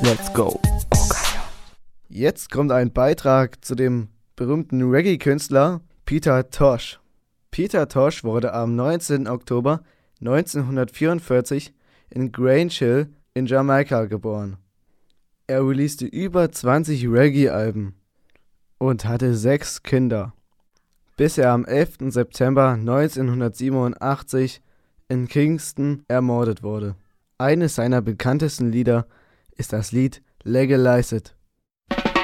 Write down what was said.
Let's go. Jetzt kommt ein Beitrag zu dem berühmten Reggae-Künstler Peter Tosh. Peter Tosh wurde am 19. Oktober 1944 in Grange Hill in Jamaika geboren. Er releaste über 20 Reggae-Alben und hatte 6 Kinder, bis er am 11. September 1987 in Kingston ermordet wurde. Eines seiner bekanntesten Lieder ist das Lied Legalize It.